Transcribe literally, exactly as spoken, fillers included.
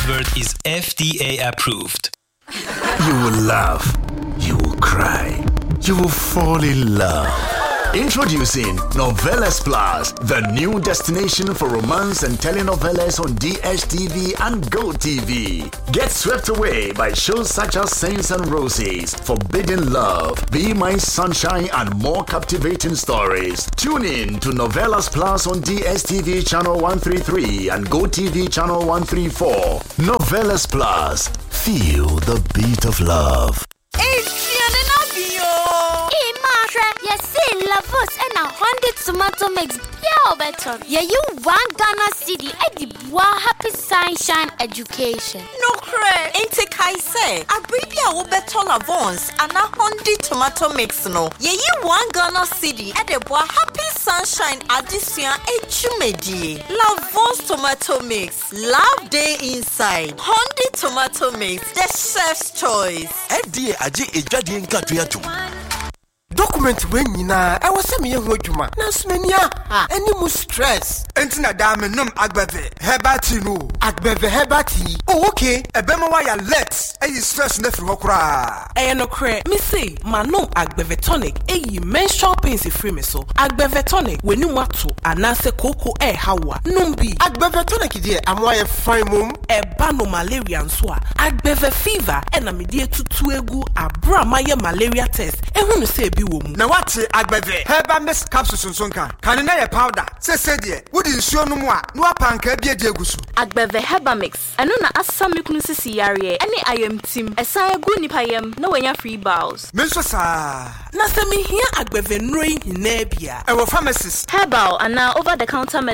advert is F D A approved. You will laugh, you will cry, you will fall in love. Introducing Novelas Plus, the new destination for romance and telenovelas on D S T V and GoTV. Get swept away by shows such as Saints and Roses, Forbidden Love, Be My Sunshine, and more captivating stories. Tune in to Novelas Plus on D S T V channel one thirty-three and GoTV channel one thirty-four. Novelas Plus, feel the beat of love. Yes, see, Lavos and a hundred tomato mix. Yeah, better. Yeah, you one Ghana city at the Bois Happy Sunshine Education. No credit. Ain't it I say? I bring you a better Lavons and a hundred tomato mix. No, yeah, you one Ghana city at the Bois Happy Sunshine Addition Echumedi. Lavons tomato mix. Love day inside. Hundred tomato mix. The chef's choice. F D A aje ejade nka tuatu. Document when yina I was semi hodjuma na smenia ha any mu stress entina da me nom agbeve hebati no agbeve hebati oh okay ebema wa ya let e stress na firi hokra e no kre me say ma nom agbeve tonic e menstrual pains free me so agbeve tonic weni mu ato anase koko e hawa nom bi agbeve tonic die amwa ye fine mum e ba no malaria nso a agbeve fever e na me die tutu egu abra maye malaria test e hunu say na wate agbeve heba miss capsules nsonka kan na ye powder se se de wodi nsuo no mu a no apanka bia de agusu agbeve heba mix eno na asami kunu sisi yare ene ayem tim esan egu nipa yem na wanya free bowels me so sa na se me hia agbeve nroi hina bia e wo pharmacist herbal and over the counter